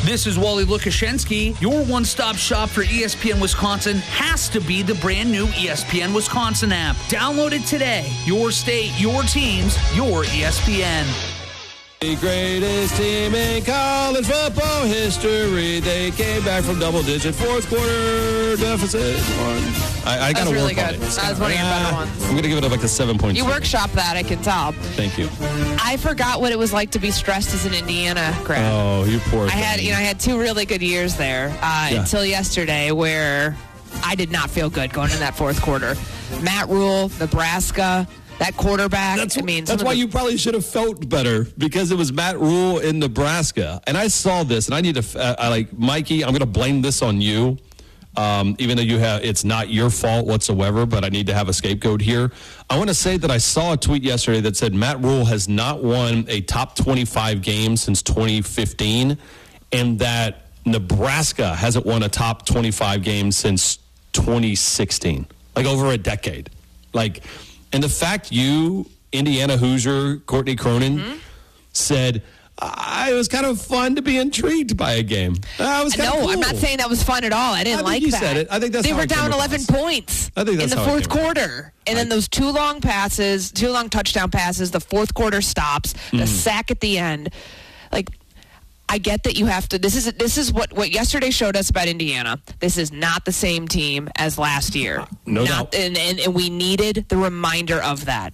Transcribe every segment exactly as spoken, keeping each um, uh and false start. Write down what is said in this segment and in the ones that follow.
This is Wally Lukashensky. Your one-stop shop for E S P N Wisconsin has to be the brand new E S P N Wisconsin app. Download it today. Your state, your teams, your E S P N. The greatest team in college football history. They came back from double-digit fourth quarter deficit. I, I got to work really on good. it. That was one of your better ones. I'm going to give it a, like a seven point two. You workshop that, I can tell. Thank you. I forgot what it was like to be stressed as an Indiana grad. Oh, you poor I thing. had, you know, I had two really good years there uh, Yeah. until yesterday, where I did not feel good going in that fourth quarter. Matt Rule, Nebraska. That quarterback, That's, I mean... that's why the, you probably should have felt better, because it was Matt Rule in Nebraska. And I saw this, and I need to, uh, I like, Mikey, I'm going to blame this on you, um, even though you have, it's not your fault whatsoever, but I need to have a scapegoat here. I want to say that I saw a tweet yesterday that said Matt Rule has not won a top twenty-five game since twenty fifteen, and that Nebraska hasn't won a top twenty-five game since twenty sixteen, like over a decade. Like... And the fact you, Indiana Hoosier, Courtney Cronin, mm-hmm. said, I, it was kind of fun to be intrigued by a game. Uh, it was kind no, of cool. I'm not saying that was fun at all. I didn't I like think you that. said it. I think that's they how were it came down eleven across. points I think that's in the how fourth it came quarter. And I, then those two long passes, two long touchdown passes, the fourth quarter stops, the mm. sack at the end. Like, I get that you have to. This is this is what, what yesterday showed us about Indiana. This is not the same team as last year. Uh, no not, doubt. And, and, and we needed the reminder of that.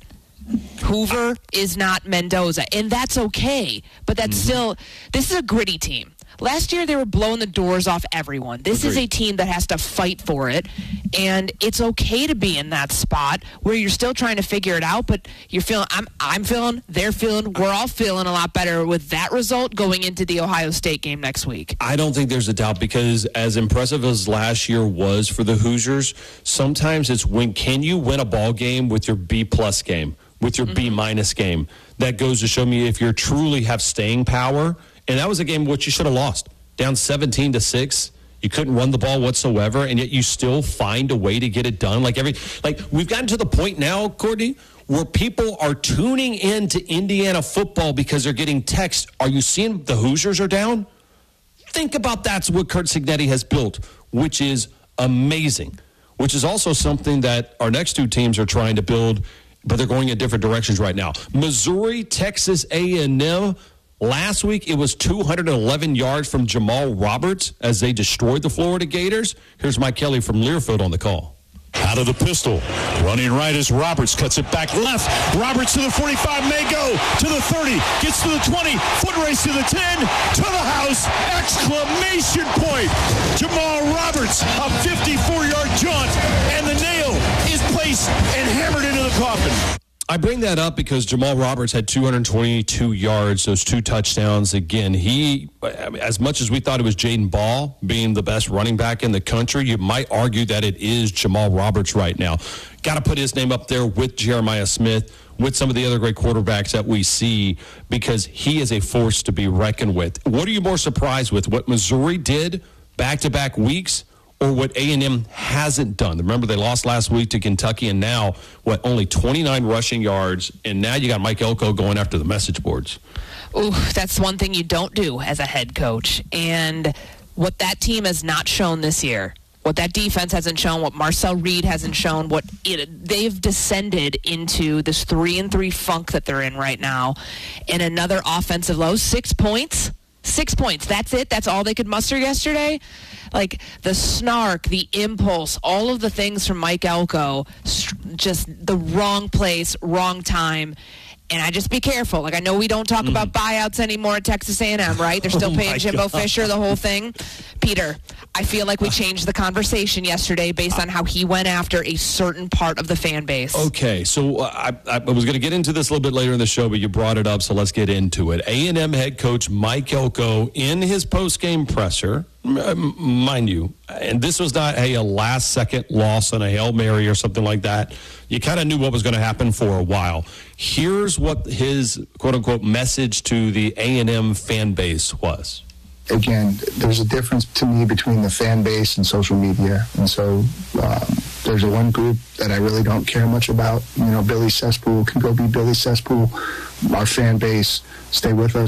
Hoover is not Mendoza, and that's okay. But that's mm-hmm. still, this is a gritty team. Last year, they were blowing the doors off everyone. This Agreed. is a team that has to fight for it, and it's okay to be in that spot where you're still trying to figure it out, but you're feeling, I'm, I'm feeling, they're feeling, we're all feeling a lot better with that result going into the Ohio State game next week. I don't think there's a doubt, because as impressive as last year was for the Hoosiers, sometimes it's when can you win a ball game with your B-plus game, with your mm-hmm. B-minus game. That goes to show me if you truly have staying power. And that was a game which you should have lost. Down seventeen to six. You couldn't run the ball whatsoever, and yet you still find a way to get it done. Like every like we've gotten to the point now, Courtney, where people are tuning in to Indiana football because they're getting texts. Are you seeing the Hoosiers are down? Think about that's what Curt Cignetti has built, which is amazing. Which is also something that our next two teams are trying to build, but they're going in different directions right now. Missouri, Texas A and M. Last week, it was two hundred eleven yards from Jamal Roberts as they destroyed the Florida Gators. Here's Mike Kelly from Learfield on the call. Out of the pistol. Running right as Roberts cuts it back left. Roberts to the forty-five, may go to the thirty. Gets to the twenty. Foot race to the ten. To the house. Exclamation point. Jamal Roberts, a fifty-four-yard jaunt. And the nail is placed and hammered into the coffin. I bring that up because Jamal Roberts had two hundred twenty-two yards, those two touchdowns. Again, he, as much as we thought it was Jaden Ball being the best running back in the country, you might argue that it is Jamal Roberts right now. Got to put his name up there with Jeremiah Smith, with some of the other great quarterbacks that we see, because he is a force to be reckoned with. What are you more surprised with, what Missouri did back-to-back weeks, or what A and M hasn't done? Remember, they lost last week to Kentucky, and now, what, only twenty-nine rushing yards, and now you got Mike Elko going after the message boards. Ooh, that's one thing you don't do as a head coach. And what that team has not shown this year, what that defense hasn't shown, what Marcel Reed hasn't shown, what it, they've descended into this three and three funk that they're in right now, and another offensive low, six points. Six points. That's it. That's all they could muster yesterday. Like the snark, the impulse, all of the things from Mike Elko, just the wrong place, wrong time. And I just be careful. Like, I know we don't talk mm. about buyouts anymore at Texas A and M, right? They're still oh paying Jimbo God. Fisher, the whole thing. Peter, I feel like we changed the conversation yesterday based on how he went after a certain part of the fan base. Okay, so uh, I, I was going to get into this a little bit later in the show, but you brought it up, so let's get into it. A and M head coach Mike Elko, in his post-game presser, m- mind you, and this was not hey, a last-second loss on a Hail Mary or something like that. You kind of knew what was going to happen for a while. Here's what his quote-unquote message to the A and M fan base was. Again, there's a difference to me between the fan base and social media. And so um, there's a one group that I really don't care much about. You know, Billy Cesspool can go be Billy Cesspool. Our fan base, stay with us.